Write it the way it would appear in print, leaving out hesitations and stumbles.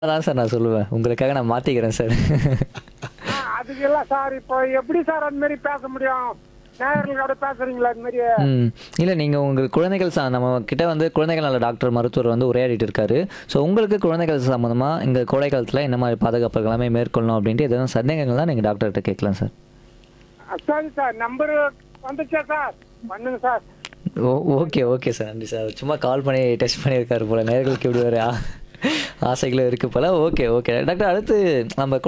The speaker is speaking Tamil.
அதான் சார் நான் சொல்லுவேன். உங்களுக்காக நான் மாத்திக்கிறேன் சார். அதுக்கெல்லாம் சார் இப்போ எப்படி சார் அந்த மாதிரி பேச முடியும்? நேயர்களோட பேசுறீங்களா அது மாதிரி? ம். இல்ல நீங்க உங்க குழந்தைகள் நம்ம கிட்ட வந்து குழந்தைகள் நல டாக்டர் மருத்துவர் வந்து உரையாடிட்டு இருக்காரு. ஸோ உங்களுக்கு குழந்தைகள் சம்மந்தமா இந்த கோடை காலத்துல என்ன மாரி பாதுகாப்புகள் எல்லாமே மேற்கொள்ளணும் அப்படின்ட்டு எதுவும் சந்தேகங்கள்னா நீங்க டாக்டர்கிட்ட கேட்கலாம் சார். சரி சார், நம்பர் வந்துச்சா சார்? பண்ணுங்க சார். Okay, okay sir. நன்றி சார். சும்மா கால் பண்ணி டெஸ்ட் பண்ணியிருக்காரு போல. நேயர்களுக்கு இப்படி ஒரு ஆசைகளும் இருக்கு போல. Okay, okay. டாக்டர் அடுத்து நம்ம